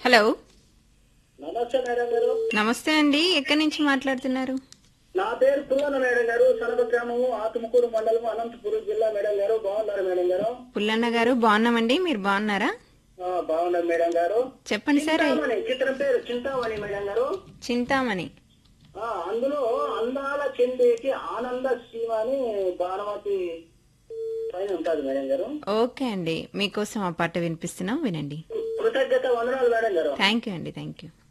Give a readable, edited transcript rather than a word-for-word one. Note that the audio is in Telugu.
హలో. నమస్తే మేడం గారు. నమస్తే అండి, ఎక్కడి నుంచి మాట్లాడుతున్నారు? నా పేరు పుల్లన్న మేడం గారు, సనప గ్రామము, ఆతుమకూరు మండలము, అనంతపురం జిల్లా. మేడం గారు బాగున్నారు మేడం గారు? పుల్లన్న గారు బాగున్నామండి, మీరు బాగున్నారా? బాగున్నారు మేడం గారు. చెప్పండి సార్. చింతామణి చిత్రం పేరు చింతామణి మేడం గారు. చింతామణి. అందులో అందాల చెందేటి ఆనంద సీమ అని భానుమతి పైన ఉంటుంది మేడం గారు. ఓకే అండి, మీకోసం ఆ పాట వినిపిస్తున్నాం, వినండి. కృతజ్ఞత వందనాలు మేడం గారు. థ్యాంక్ యూ అండి, థ్యాంక్ యూ.